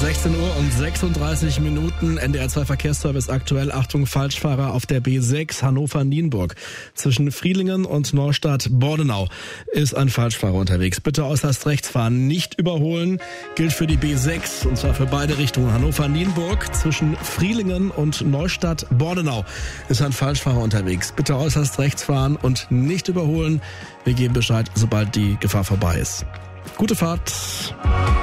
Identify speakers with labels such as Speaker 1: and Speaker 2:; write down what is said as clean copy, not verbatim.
Speaker 1: 16 Uhr und 36 Minuten. NDR 2 Verkehrsservice aktuell. Achtung, Falschfahrer auf der B6 Hannover-Nienburg. Zwischen Frielingen und Neustadt-Bordenau ist ein Falschfahrer unterwegs. Bitte äußerst rechts fahren, nicht überholen. Gilt für die B6 und zwar für beide Richtungen. Hannover-Nienburg zwischen Frielingen und Neustadt-Bordenau ist ein Falschfahrer unterwegs. Bitte äußerst rechts fahren und nicht überholen. Wir geben Bescheid, sobald die Gefahr vorbei ist. Gute Fahrt.